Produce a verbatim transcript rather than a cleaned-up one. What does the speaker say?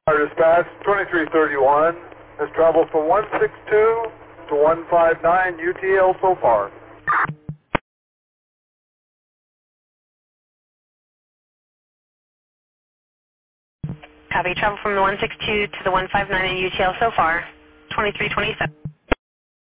Our dispatch twenty-three thirty-one has traveled from one six two to one five nine U T L so far. Copy. Travel from the one six two to the one five nine in U T L so far. twenty-three twenty-seven.